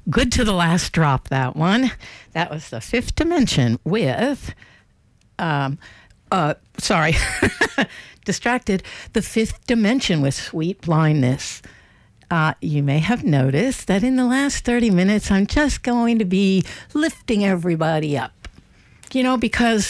Good to the last drop, that one. That was the Fifth Dimension with, distracted, the Fifth Dimension with Sweet Blindness. You may have noticed that in the last 30 minutes, I'm just going to be lifting everybody up. Because,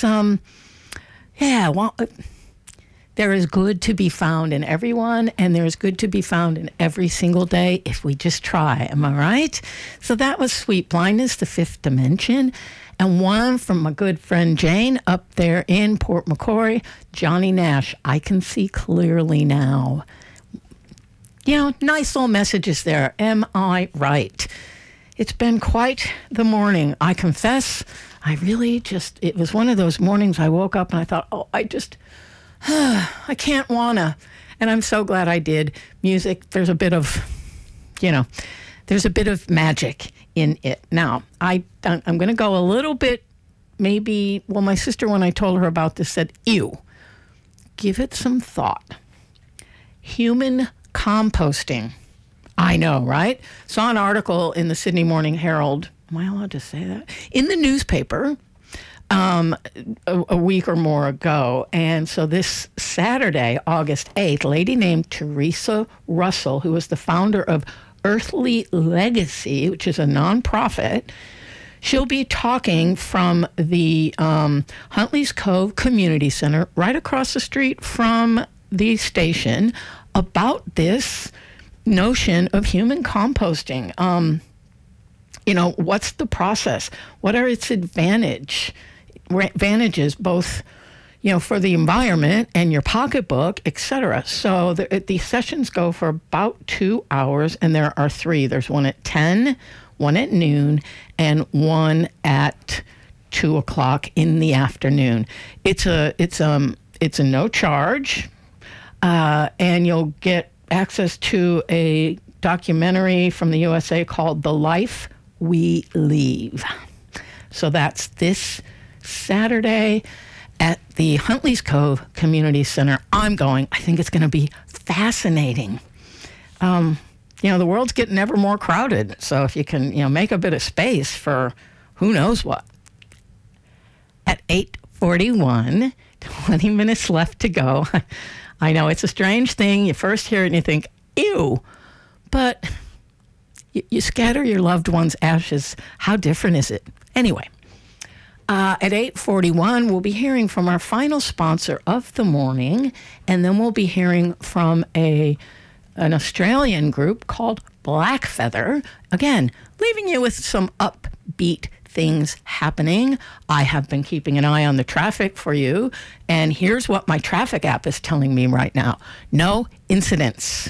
there is good to be found in everyone, and there is good to be found in every single day if we just try. Am I right? So that was Sweet Blindness, the Fifth Dimension, and one from my good friend Jane up there in Port McCrory, Johnny Nash, I Can See Clearly Now. Nice little messages there. Am I right? It's been quite the morning. I confess, it was one of those mornings I woke up and I thought, I can't wanna. And I'm so glad I did. Music, there's a bit of magic in it. Now, I'm going to go a little bit, my sister, when I told her about this, said, ew. Give it some thought. Human composting. I know, right? Saw an article in the Sydney Morning Herald. Am I allowed to say that? In the newspaper. A week or more ago. And so this Saturday, August 8th, a lady named Teresa Russell, who was the founder of Earthly Legacy, which is a nonprofit, she'll be talking from the Huntley's Cove Community Center right across the street from the station about this notion of human composting. What's the process? What are its advantages, both, for the environment and your pocketbook, etc. So the sessions go for about 2 hours, and there are 3. There's one at 10, one at noon, and one at 2 o'clock in the afternoon. It's a no charge, and you'll get access to a documentary from the USA called The Life We Leave. So that's this Saturday at the Huntley's Cove Community Center. I'm going. I think it's going to be fascinating. The world's getting ever more crowded. So if you can, make a bit of space for who knows what. At 8:41, 20 minutes left to go. I know it's a strange thing. You first hear it and you think, ew. But you scatter your loved one's ashes. How different is it? Anyway, at 8:41, we'll be hearing from our final sponsor of the morning, and then we'll be hearing from an Australian group called Black Feather. Again, leaving you with some upbeat things happening. I have been keeping an eye on the traffic for you, and here's what my traffic app is telling me right now. No incidents.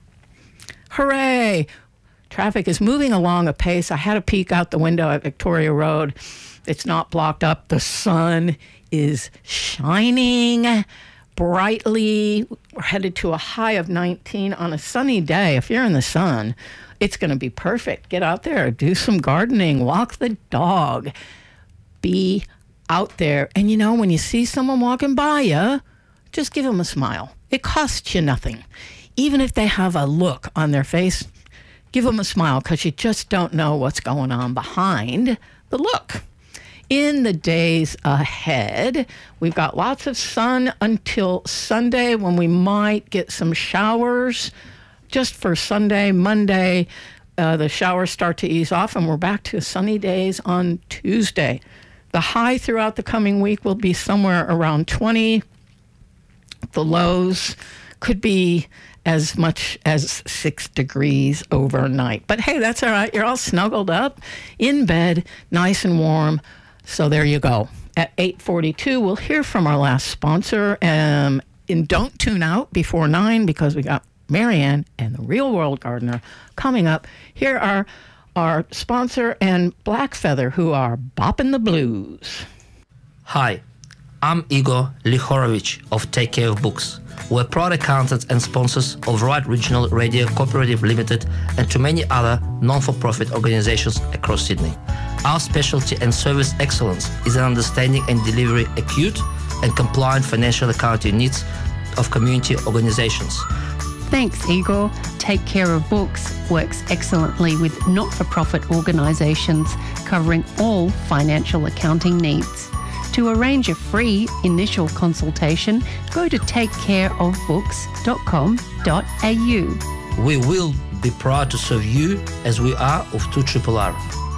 Hooray! Traffic is moving along apace. I had a peek out the window at Victoria Road. It's not blocked up. The sun is shining brightly. We're headed to a high of 19 on a sunny day. If you're in the sun, it's going to be perfect. Get out there, do some gardening, walk the dog, be out there. And when you see someone walking by you, just give them a smile. It costs you nothing. Even if they have a look on their face, give them a smile, because you just don't know what's going on behind the look. In the days ahead, we've got lots of sun until Sunday, when we might get some showers. Just for Sunday, Monday, the showers start to ease off, and we're back to sunny days on Tuesday. The high throughout the coming week will be somewhere around 20. The lows could be as much as 6 degrees overnight. But hey, that's all right. You're all snuggled up in bed, nice and warm. So there you go. At 8:42, we'll hear from our last sponsor. And don't tune out before 9, because we got Marianne and the Real World Gardener coming up. Here are our sponsor and Black Feather, who are bopping the blues. Hi, I'm Igor Lihorovich of Take Care of Books. We're proud accountants and sponsors of Right Regional Radio Cooperative Limited and to many other non-for-profit organizations across Sydney. Our specialty and service excellence is in understanding and delivering acute and compliant financial accounting needs of community organizations. Thanks, Igor. Take Care of Books works excellently with not-for-profit organisations covering all financial accounting needs. To arrange a free initial consultation, go to takecareofbooks.com.au. We will be proud to serve you as we are of 2RRR.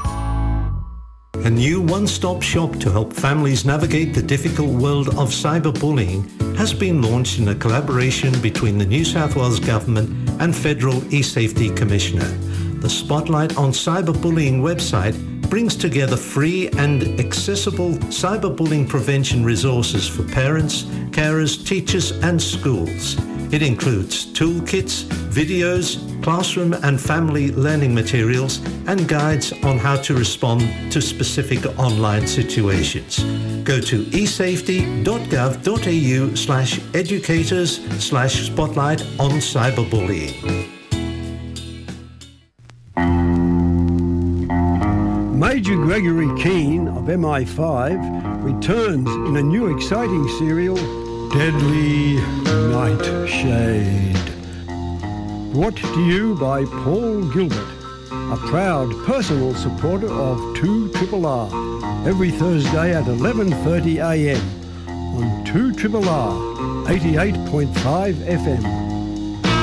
A new one-stop shop to help families navigate the difficult world of cyberbullying has been launched in a collaboration between the New South Wales Government and Federal eSafety Commissioner. The Spotlight on Cyberbullying website brings together free and accessible cyberbullying prevention resources for parents, carers, teachers and schools. It includes toolkits, videos, classroom and family learning materials and guides on how to respond to specific online situations. Go to esafety.gov.au/educators/spotlight on cyberbullying. Major Gregory Keane of MI5 returns in a new exciting serial, Deadly Nightshade. Brought to you by Paul Gilbert, a proud personal supporter of 2RRR, every Thursday at 11:30 a.m. on 2RRR 88.5 FM.